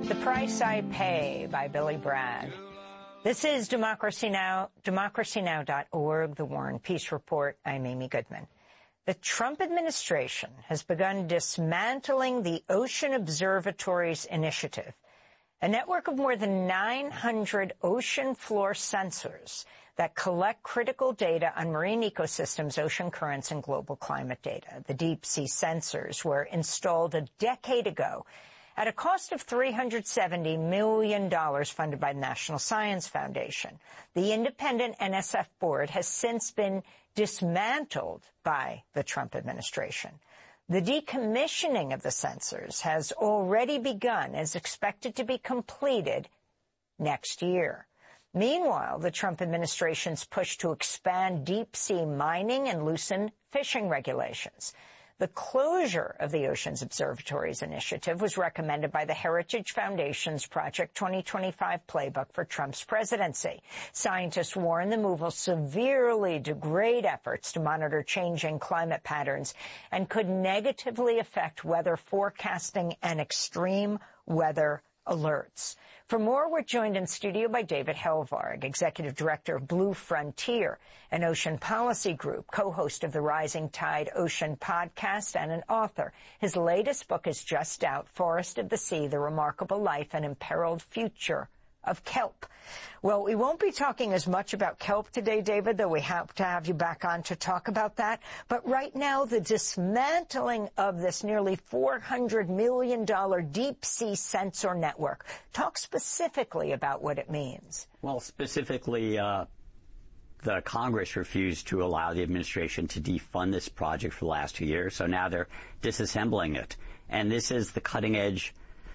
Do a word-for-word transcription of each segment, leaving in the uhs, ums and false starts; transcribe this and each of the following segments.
The Price I Pay by Billy Bragg. This is Democracy Now!, democracy now dot org, The War and Peace Report. I'm Amy Goodman. The Trump administration has begun dismantling the Ocean Observatories Initiative, a network of more than nine hundred ocean floor sensors that collect critical data on marine ecosystems, ocean currents, and global climate data. The deep sea sensors were installed a decade ago at a cost of three hundred seventy million dollars, funded by the National Science Foundation. The independent N S F board has since been dismantled by the Trump administration. The decommissioning of the sensors has already begun, is expected to be completed next year. Meanwhile, the Trump administration's push to expand deep-sea mining and loosen fishing regulations. The closure of the Oceans Observatories Initiative was recommended by the Heritage Foundation's Project twenty twenty-five playbook for Trump's presidency. Scientists warn the move will severely degrade efforts to monitor changing climate patterns and could negatively affect weather forecasting and extreme weather alerts. For more, we're joined in studio by David Helvarg, Executive Director of Blue Frontier, an ocean policy group, co-host of the Rising Tide Ocean podcast, and an author. His latest book is just out, Forest of the Sea, The Remarkable Life and Imperiled Future of Kelp. Well, we won't be talking as much about kelp today, David, though we hope to have you back on to talk about that. But right now, the dismantling of this nearly four hundred million dollars deep-sea sensor network. Talk specifically about what it means. Well, specifically, uh, the Congress refused to allow the administration to defund this project for the last two years, so now they're disassembling it. And this is the cutting-edge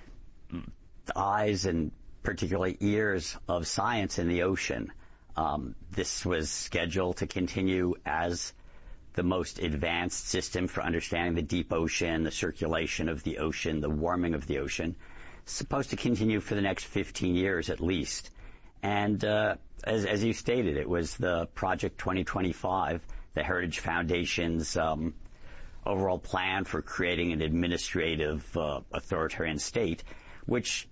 eyes and particularly ears of science in the ocean. Um, this was scheduled to continue as the most advanced system for understanding the deep ocean, the circulation of the ocean, the warming of the ocean. It's supposed to continue for the next fifteen years at least. And uh, as, as you stated, it was the Project twenty twenty-five, the Heritage Foundation's um, overall plan for creating an administrative uh, authoritarian state, which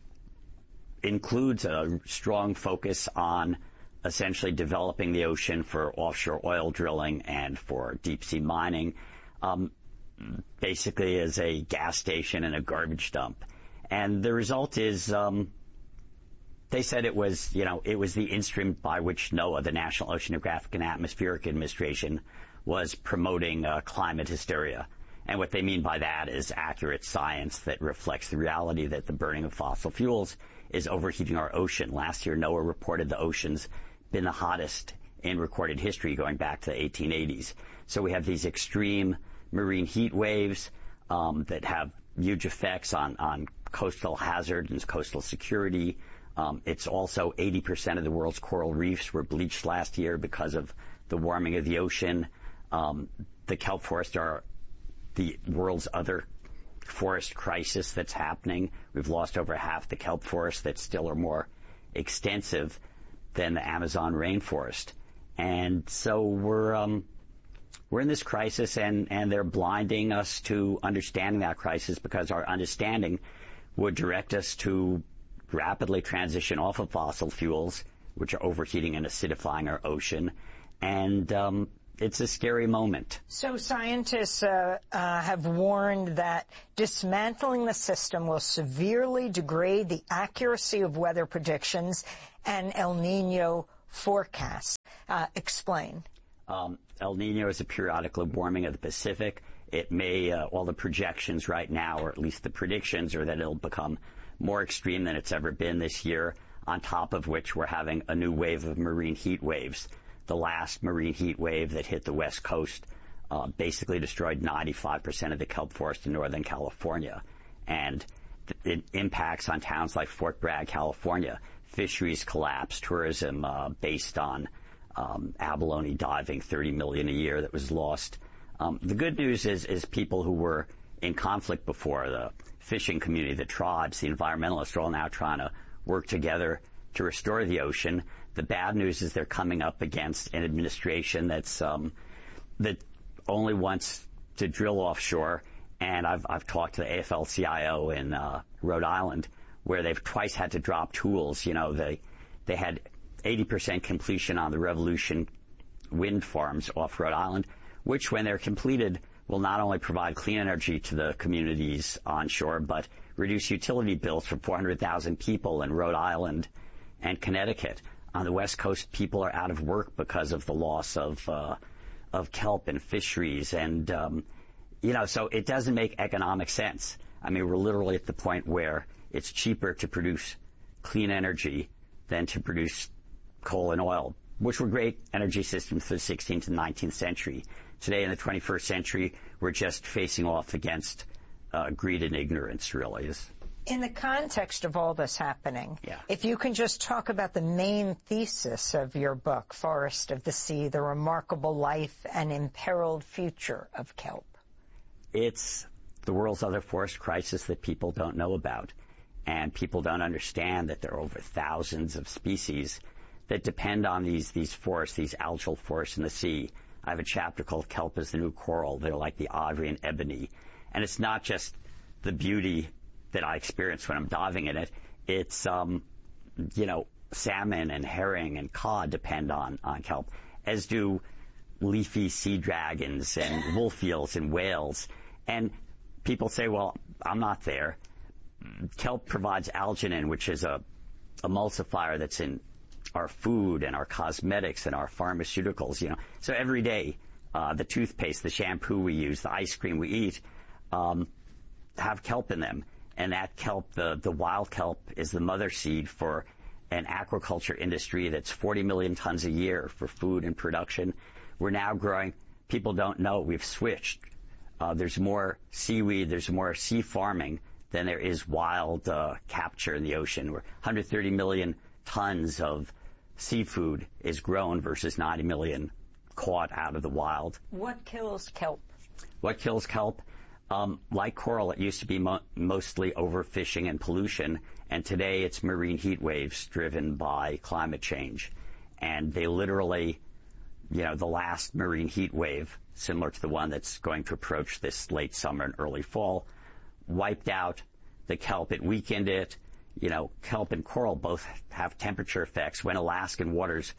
includes a strong focus on essentially developing the ocean for offshore oil drilling and for deep-sea mining, um, basically as a gas station and a garbage dump. And the result is, um, they said it was, you know, it was the instrument by which NOAA, the National Oceanographic and Atmospheric Administration, was promoting uh, climate hysteria. And what they mean by that is accurate science that reflects the reality that the burning of fossil fuels is overheating our ocean. Last year, NOAA reported the ocean's been the hottest in recorded history going back to the eighteen eighties. So we have these extreme marine heat waves um, that have huge effects on, on coastal hazard and coastal security. Um, it's also eighty percent of the world's coral reefs were bleached last year because of the warming of the ocean. Um, the kelp forests are the world's other forest crisis that's happening. We've lost over half the kelp forests that still are more extensive than the Amazon rainforest. And so we're um, we're in this crisis, and, and they're blinding us to understanding that crisis, because our understanding would direct us to rapidly transition off of fossil fuels, which are overheating and acidifying our ocean. And um, it's a scary moment. So scientists uh, uh, have warned that dismantling the system will severely degrade the accuracy of weather predictions and El Nino forecasts. Uh, explain. Um, El Nino is a periodical warming of the Pacific. It may, uh, all the projections right now, or at least the predictions, are that it'll become more extreme than it's ever been this year, on top of which we're having a new wave of marine heat waves. The last marine heat wave that hit the West Coast uh, basically destroyed ninety-five percent of the kelp forest in Northern California. And th- it impacts on towns like Fort Bragg, California. Fisheries collapse, tourism uh, based on um, abalone diving, thirty million dollars a year that was lost. Um, the good news is, is people who were in conflict before, the fishing community, the tribes, the environmentalists, are all now trying to work together to restore the ocean. The bad news is they're coming up against an administration that's um, that only wants to drill offshore. And I've I've talked to the A F L C I O in uh, Rhode Island, where they've twice had to drop tools. You know, they they had eighty percent completion on the Revolution wind farms off Rhode Island, which, when they're completed, will not only provide clean energy to the communities onshore, but reduce utility bills for four hundred thousand people in Rhode Island and Connecticut. On the West Coast, people are out of work because of the loss of uh, of kelp and fisheries, and um, you know, so it doesn't make economic sense. I mean, we're literally at the point where it's cheaper to produce clean energy than to produce coal and oil, which were great energy systems for the sixteenth and nineteenth century. Today, in the twenty-first century, we're just facing off against uh, greed and ignorance, really. Is In the context of all this happening, yeah. if you can just talk about the main thesis of your book, Forest of the Sea, The Remarkable Life and Imperiled Future of Kelp. It's the world's other forest crisis that people don't know about. And people don't understand that there are over thousands of species that depend on these, these forests, these algal forests in the sea. I have a chapter called Kelp is the New Coral. They're like the ivory and ebony. And it's not just the beauty that I experience when I'm diving in it. It's, um, you know, salmon and herring and cod depend on, on kelp, as do leafy sea dragons and wolf eels and whales. And people say, well, I'm not there. Kelp provides alginin, which is a emulsifier that's in our food and our cosmetics and our pharmaceuticals, you know. So every day, uh, the toothpaste, the shampoo we use, the ice cream we eat, um, have kelp in them. And that kelp, the, the wild kelp, is the mother seed for an aquaculture industry that's forty million tons a year for food and production. We're now growing, people don't know, we've switched. Uh, there's more seaweed, there's more sea farming than there is wild uh, capture in the ocean. Where one hundred thirty million tons of seafood is grown versus ninety million caught out of the wild. What kills kelp? What kills kelp? Um, like coral, it used to be mo- mostly overfishing and pollution, and today it's marine heat waves driven by climate change. And they literally, you know, the last marine heat wave, similar to the one that's going to approach this late summer and early fall, wiped out the kelp. It weakened it. You know, kelp and coral both have temperature effects. When Alaskan waters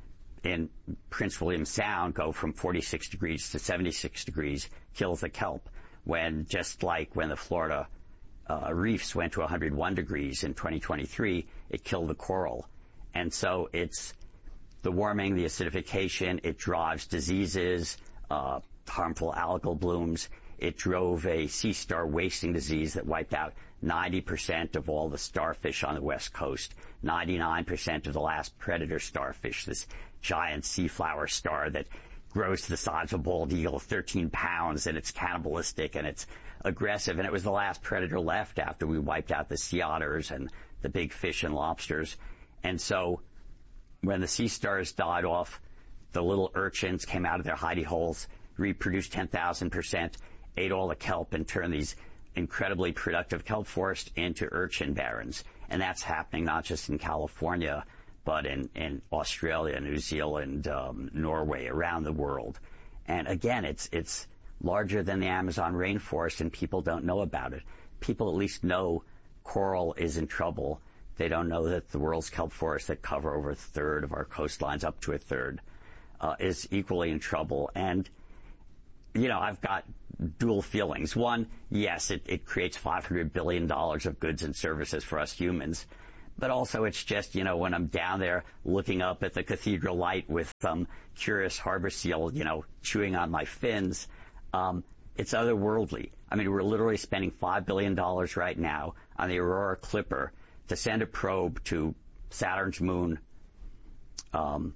in Prince William Sound go from forty-six degrees to seventy-six degrees, kills the kelp. When, just like when the Florida uh, reefs went to one hundred one degrees in twenty twenty-three, it killed the coral. And so it's the warming, the acidification, it drives diseases, uh, harmful algal blooms. It drove a sea star wasting disease that wiped out ninety percent of all the starfish on the West Coast, ninety-nine percent of the last predator starfish, this giant sea flower star that grows to the size of a bald eagle, thirteen pounds, and it's cannibalistic and it's aggressive. And it was the last predator left after we wiped out the sea otters and the big fish and lobsters. And so when the sea stars died off, the little urchins came out of their hidey holes, reproduced ten thousand percent, ate all the kelp, and turned these incredibly productive kelp forests into urchin barrens. And that's happening not just in California, but in, in Australia, New Zealand, um, Norway, around the world. And again, it's it's larger than the Amazon rainforest, and people don't know about it. People at least know coral is in trouble. They don't know that the world's kelp forests that cover over a third of our coastlines, up to a third, uh, is equally in trouble. And, you know, I've got dual feelings. One, yes, it, it creates five hundred billion dollars of goods and services for us humans. But also it's just, you know, when I'm down there looking up at the cathedral light with some curious harbor seal, you know, chewing on my fins, um, it's otherworldly. I mean, we're literally spending five billion dollars right now on the Aurora Clipper to send a probe to Saturn's moon um,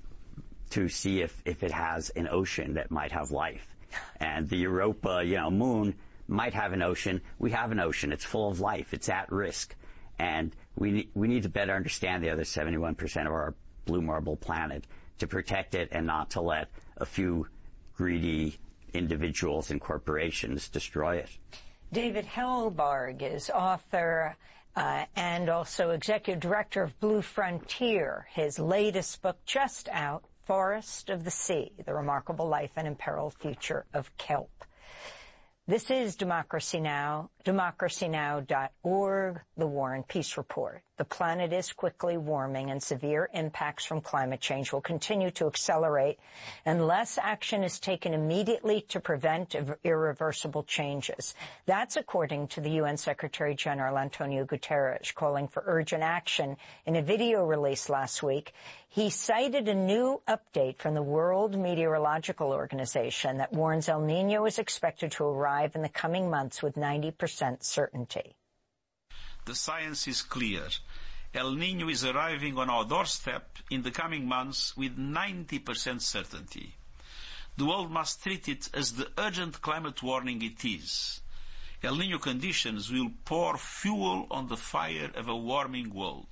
to see if, if it has an ocean that might have life. And the Europa, you know, moon might have an ocean. We have an ocean. It's full of life. It's at risk. And we we need to better understand the other seventy-one percent of our blue marble planet to protect it and not to let a few greedy individuals and corporations destroy it. David Hellbarg is author uh, and also executive director of Blue Frontier. His latest book just out, Forest of the Sea, The Remarkable Life and Imperiled Future of Kelp. This is Democracy Now!, democracy now dot org, The War and Peace Report. The planet is quickly warming, and severe impacts from climate change will continue to accelerate unless action is taken immediately to prevent irreversible changes. That's according to the U N Secretary General Antonio Guterres, calling for urgent action in a video release last week. He cited a new update from the World Meteorological Organization that warns El Niño is expected to arrive in the coming months with ninety percent certainty. The science is clear. El Niño is arriving on our doorstep in the coming months with ninety percent certainty. The world must treat it as the urgent climate warning it is. El Niño conditions will pour fuel on the fire of a warming world.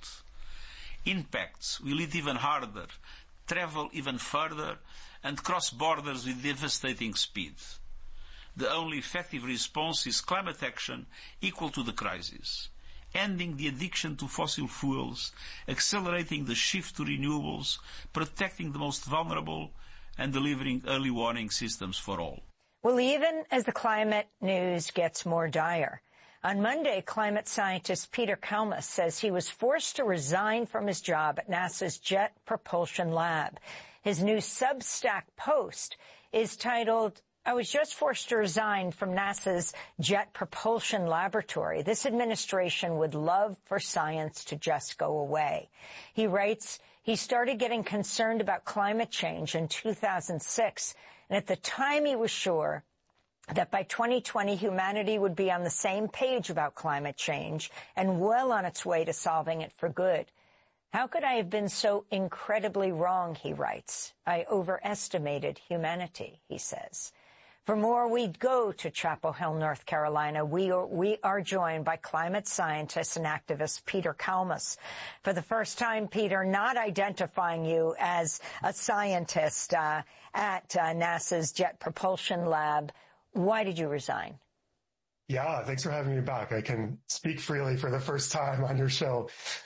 Impacts will hit even harder, travel even further, and cross borders with devastating speed. The only effective response is climate action equal to the crisis, ending the addiction to fossil fuels, accelerating the shift to renewables, protecting the most vulnerable, and delivering early warning systems for all. Well, even as the climate news gets more dire, on Monday, climate scientist Peter Kalmus says he was forced to resign from his job at NASA's Jet Propulsion Lab. His new Substack post is titled, "I was just forced to resign from NASA's Jet Propulsion Laboratory. This administration would love for science to just go away." He writes, he started getting concerned about climate change in two thousand six, and at the time he was sure that by twenty twenty humanity would be on the same page about climate change and well on its way to solving it for good. "How could I have been so incredibly wrong?" he writes. "I overestimated humanity," he says. For more, we go to Chapel Hill, North Carolina. We are, we are joined by climate scientist and activist Peter Kalmus. For the first time, Peter, not identifying you as a scientist uh, at uh, NASA's Jet Propulsion Lab. Why did you resign? Yeah, thanks for having me back. I can speak freely for the first time on your show.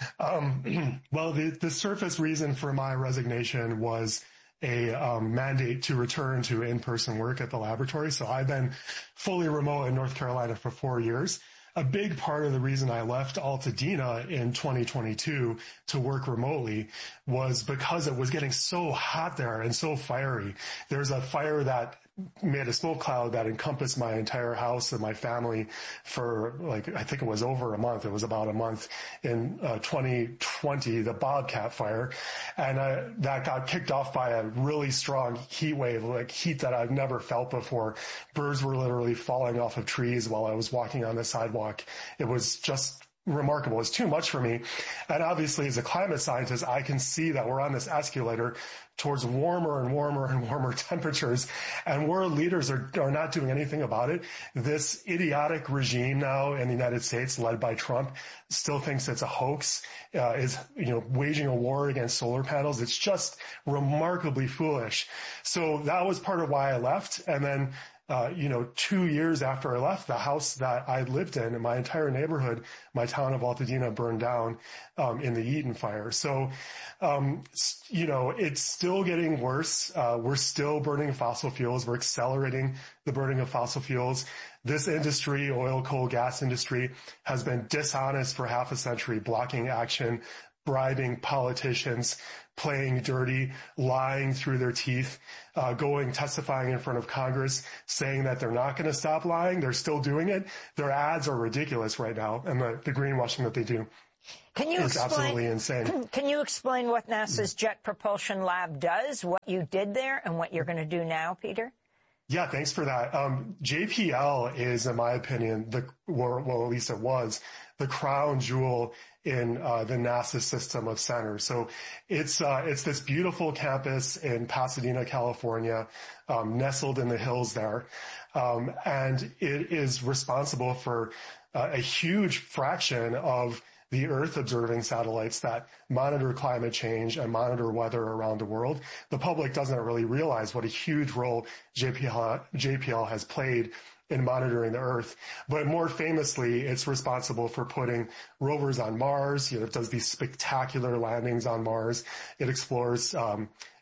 Um, well, the, the surface reason for my resignation was a um, mandate to return to in-person work at the laboratory. So I've been fully remote in North Carolina for four years. A big part of the reason I left Altadena in twenty twenty-two to work remotely was because it was getting so hot there and so fiery. There's a fire that made a smoke cloud that encompassed my entire house and my family for, like, I think it was over a month. It was about a month in uh, twenty twenty, the Bobcat fire. And uh, that got kicked off by a really strong heat wave, like heat that I've never felt before. Birds were literally falling off of trees while I was walking on the sidewalk. It was just remarkable. It's too much for me. And obviously, as a climate scientist, I can see that we're on this escalator towards warmer and warmer and warmer temperatures, and world leaders are, are not doing anything about it. This idiotic regime now in the United States, led by Trump, still thinks it's a hoax, uh, is, you know, waging a war against solar panels. It's just remarkably foolish. So that was part of why I left. And then Uh, you know, two years after I left, the house that I lived in, and my entire neighborhood, my town of Altadena, burned down um, in the Eaton fire. So, um, you know, it's still getting worse. Uh, we're still burning fossil fuels. We're accelerating the burning of fossil fuels. This industry, oil, coal, gas industry, has been dishonest for half a century, blocking action, bribing politicians, playing dirty, lying through their teeth, uh, going, testifying in front of Congress, saying that they're not going to stop lying. They're still doing it. Their ads are ridiculous right now, and the, the greenwashing that they do can you is explain, absolutely insane. Can you explain what NASA's Jet Propulsion Lab does, what you did there, and what you're going to do now, Peter? Yeah, thanks for that. Um, J P L is, in my opinion, the, well, at least it was, the crown jewel in uh, the NASA system of centers. So it's uh, it's this beautiful campus in Pasadena, California, um, nestled in the hills there, um, and it is responsible for uh, a huge fraction of the Earth-observing satellites that monitor climate change and monitor weather around the world. The public doesn't really realize what a huge role J P L, J P L has played in monitoring the Earth. But more famously, it's responsible for putting rovers on Mars. You know, it does these spectacular landings on Mars. It explores um,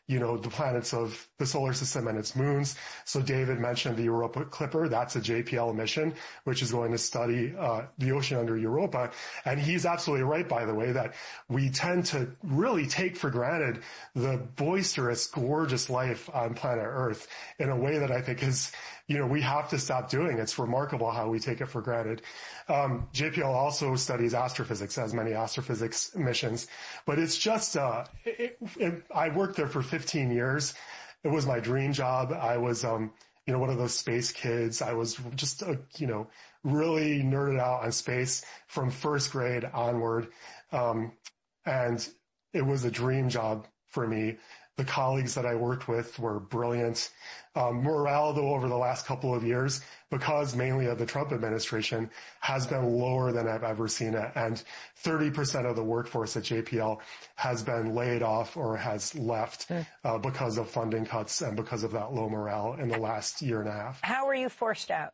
you know, the planets of the solar system and its moons. So David mentioned the Europa Clipper. That's a J P L mission, which is going to study uh, the ocean under Europa. And he's absolutely right, by the way, that we tend to really take for granted the boisterous, gorgeous life on planet Earth in a way that I think is, you know, we have to stop doing. It's remarkable how we take it for granted. Um, J P L also studies astrophysics, has many astrophysics missions, but it's just, uh, it, it, I worked there for fifteen years. It was my dream job. I was, um, you know, one of those space kids. I was just, uh, you know, really nerded out on space from first grade onward. Um, and it was a dream job for me. The colleagues that I worked with were brilliant. Um, morale, though, over the last couple of years, because mainly of the Trump administration, has been lower than I've ever seen it. And thirty percent of the workforce at J P L has been laid off or has left mm. uh, because of funding cuts and because of that low morale in the last year and a half. How were you forced out?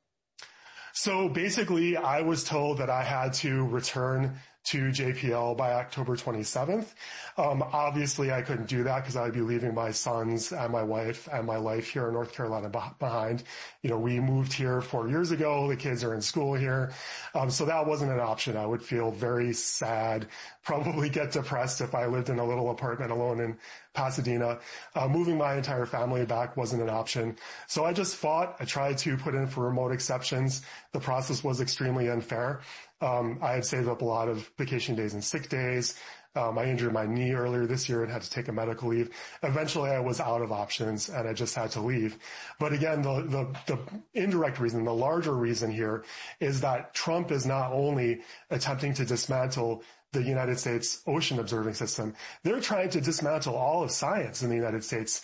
So basically, I was told that I had to return to J P L by October twenty-seventh. Um, obviously, I couldn't do that because I'd be leaving my sons and my wife and my life here in North Carolina behind. You know, we moved here four years ago. The kids are in school here. Um, so that wasn't an option. I would feel very sad, probably get depressed if I lived in a little apartment alone in Pasadena. Uh, moving my entire family back wasn't an option. So I just fought. I tried to put in for remote exceptions. The process was extremely unfair. Um, I had saved up a lot of vacation days and sick days. Um, I injured my knee earlier this year and had to take a medical leave. Eventually, I was out of options and I just had to leave. But again, the, the, the indirect reason, the larger reason here is that Trump is not only attempting to dismantle the United States ocean observing system, they're trying to dismantle all of science in the United States.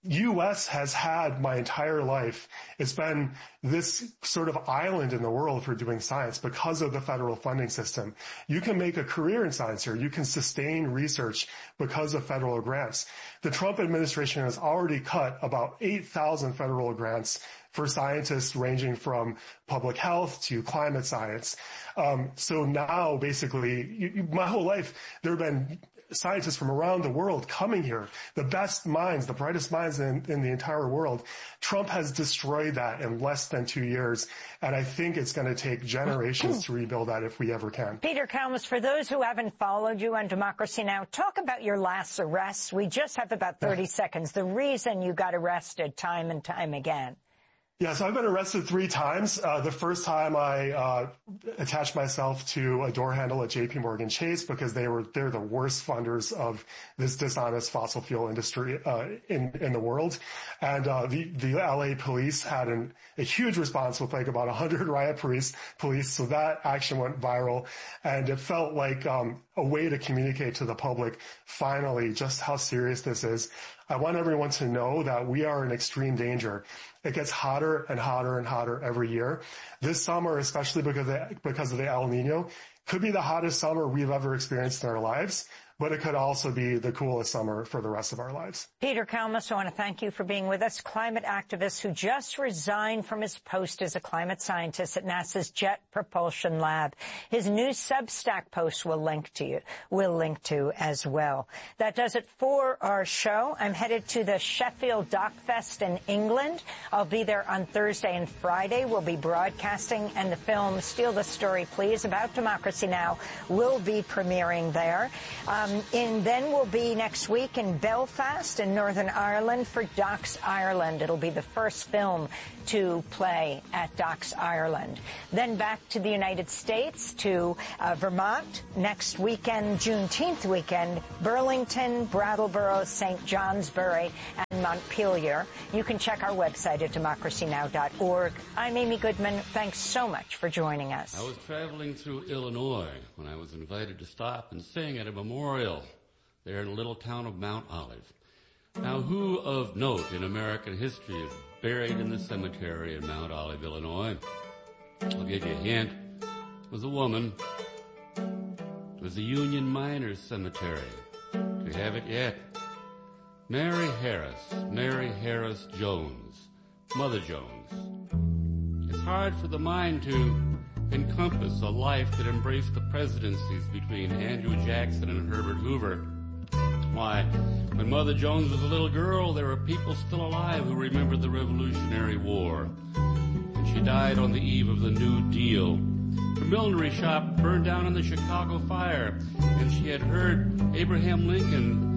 U S has had my entire life. It's been this sort of island in the world for doing science because of the federal funding system. You can make a career in science here. You can sustain research because of federal grants. The Trump administration has already cut about eight thousand federal grants for scientists ranging from public health to climate science. Um, so now, basically, you, you, my whole life, there have been scientists from around the world coming here, the best minds, the brightest minds in, in the entire world. Trump has destroyed that in less than two years, and I think it's going to take generations to rebuild that if we ever can. Peter Kalmus, for those who haven't followed you on Democracy Now!, talk about your last arrests. We just have about thirty seconds. The reason you got arrested time and time again. Yeah, so I've been arrested three times. Uh, the first time I uh, attached myself to a door handle at J P Morgan Chase because they were they're the worst funders of this dishonest fossil fuel industry uh, in in the world, and uh, the the L A police had an, a huge response with like about one hundred riot police. Police, so that action went viral, and it felt like um, a way to communicate to the public finally just how serious this is. I want everyone to know that we are in extreme danger. It gets hotter and hotter and hotter every year. This summer, especially because of the, because of the El Nino, could be the hottest summer we've ever experienced in our lives, but it could also be the coolest summer for the rest of our lives. Peter Kalmus, I want to thank you for being with us. Climate activist who just resigned from his post as a climate scientist at NASA's Jet Propulsion Lab. His new Substack post will link to you, will link to as well. That does it for our show. I'm headed to the Sheffield Doc Fest in England. I'll be there on Thursday and Friday. We'll be broadcasting, and the film Steal the Story, Please, about Democracy Now! Will be premiering there. Um, And then we'll be next week in Belfast in Northern Ireland for Docs Ireland. It'll be the first film to play at Docs Ireland. Then back to the United States, to uh, Vermont next weekend, Juneteenth weekend, Burlington, Brattleboro, Saint Johnsbury, and Montpelier. You can check our website at democracy now dot org. I'm Amy Goodman. Thanks so much for joining us. I was traveling through Illinois when I was invited to stop and sing at a memorial there in the little town of Mount Olive. Now, who of note in American history is buried in the cemetery in Mount Olive, Illinois? I'll give you a hint. It was a woman. It was the Union Miners Cemetery. Do you have it yet? Mary Harris, Mary Harris Jones, Mother Jones. It's hard for the mind to encompass a life that embraced the presidencies between Andrew Jackson and Herbert Hoover. Why, when Mother Jones was a little girl, there were people still alive who remembered the Revolutionary War. And she died on the eve of the New Deal. Her millinery shop burned down in the Chicago fire, and she had heard Abraham Lincoln